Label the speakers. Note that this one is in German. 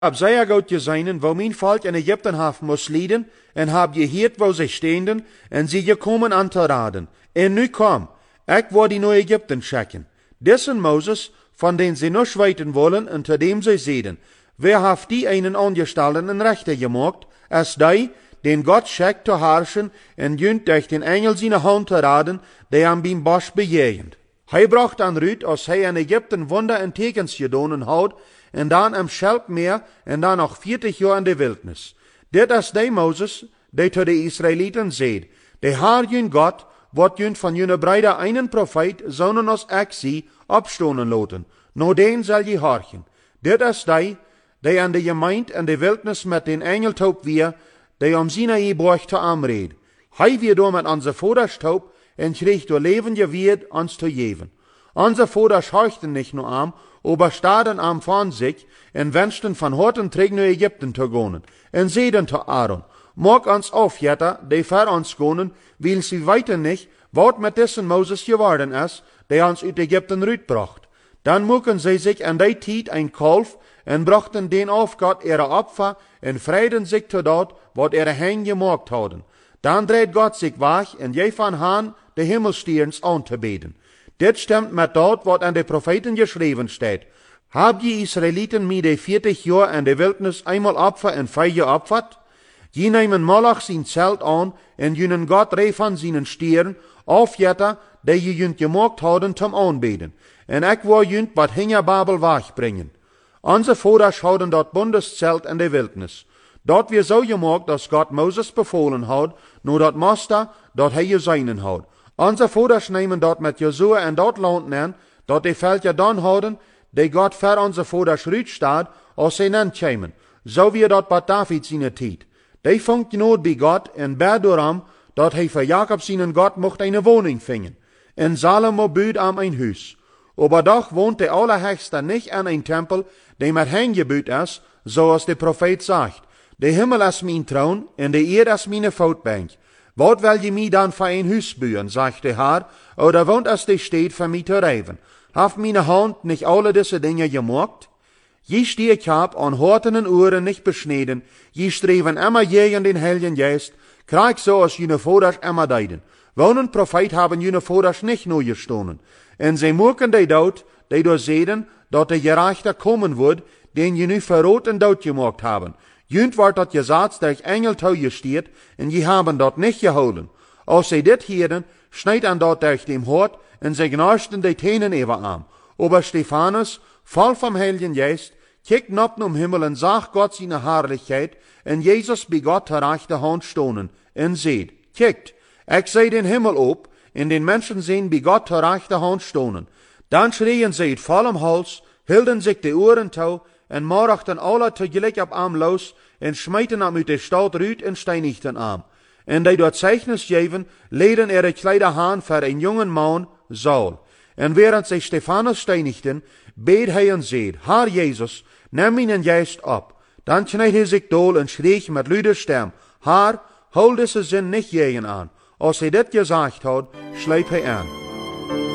Speaker 1: Ab sehr gut gesehen, wo mein Volk in Ägypten haft muss leiden, en hab je hiert, wo sie stehenden, en sie gekommen an te raden. En nu komm, ich wo die neue Ägypten schicken. Dessen Moses, von den sie noch weten wollen, unter dem sie sehen, wer haft die einen Angestellten Rechte gemacht, als die, den Gott schickt zu herrschen, en jünt durch den Engel seine Hand zu raden, der am beim Bosch bejegend. Hij bracht an Rüt, als hij in Ägypten Wunder en Tekens gedonen hat, en dan am Schelpmeer, en dan nog 40 jaar in de wildnis. Dit is de Moses, die zu de Israëlieten zeid, de haar jün Gott, wat jün van jüne Breide einen Prophet, zonen als ik zie, opstonen loten. No den zal je horchen. Dit is die an de gemeint en de wildnis met den Engeltaub weer, die om Sinai borg te amreed. Hij weer door met onze Vaderstaub, en kreeg door levende Wied ons te geven. Onze Vaders horchten nicht nur am, aber staden am von sich, en wenschten van horten terug naar Ägypten te gaan, en zeiden te Aaron, mag ons aufjetten, die ver ons gaan, weil sie weten nicht, wat met dessen Moses geworden is, die ons uit Ägypten rütbracht. Dan moeken sie sich an die tijd ein Kalf, en brachten den auf Gott ihre Opfer, en freiden sich zu dort, wat ihre Hände gemacht hadden. Dan dreht Gott sich wach, en je van han de Himmelstierns an te beten. Dit stimmt met dort, wat an de Propheten geschreven steht. Hab die Israeliten mir de 40 Jahre in de Wildnis einmal Opfer en Feier geopfert? Je nemen Moloch sein Zelt an, en jünen Gott rei van seinen Stieren, aufjetter, die je jünt gemacht hadden zum Anbeten. En ik wo jünt wat Hingerbabel wachbringen. Onze Vaders hadden dort Bundeszelt in de Wildnis. Dort wir so gemacht, dass Gott Moses befohlen hat, nur dort Master, dort hij seinen hat. Onze Vaders nemen dort mit Josua en dort Land an, dort die Völker dann hadden, die Gott für onze Vaders rüt staat, als sie nen kämen. So wie dort bei David seine Tijd. Die funkt not bei Gott en berdoram, dort hij für Jakob seinen Gott mocht eine Wohnung fingen. En Salomo büht am ein Hus. Aber doch wohnt der Allerhöchste nicht an ein Tempel, der mit Hängen gebüht ist, so als der Prophet sagt. Der Himmel ist mein Thron, en der Erde ist meine Voetbank. Wat will je mij dan für ein Hus bühen, sagt der Herr, oder wohnt es die steht für mich zu reiben? Haft meine Hand nicht alle diese Dinge gemacht? Je stieg hab an hortenen Uhren nicht beschneden, je streven immer gegen den Heiligen Geist, krieg so als jene Vaders immer deiden. Wonen Prophet haben jene Vaders nicht nur gestohlen. En sie muken die Dood, die door sehen, dat der Gerechte kommen wird, den je nu verrot en dood gemacht haben. Jünt wordt dat gesetz durch Engel gesteht, en je haben dort nicht geholen. Als sie dit hieren, schneid an dort durch dem Hort, en sie gnaschten die Tänen über arm. Aber Stephanus, voll vom Heiligen Geist, kijkt nop um Himmel en zag Gott seine Herrlichkeit, en Jesus bei Gott ter rechte Hand stonen, en seht, kijkt, ich seh den Himmel op, en den Menschen sehen bei Gott ter rechte Hand stonen. Dan schrien sie voll am Hals, hielden sich die Ohren tau, en morachten alle tegelijk op arm los, en smeten am uit de stad ruut en steinigten arm. En die dort Zeichnis geven, leden ihre Kleider haan für een jungen Mann, Saul. En während sie Stephanus steinigten, bet hij en zeid, Herr Jesus, nimm meinen Geist ab. Dan kneed hij zich dool en schreeg met luide stem, Herr, hol deze zin nicht gegen an. Als hij dit gesagt had, schleep hij aan.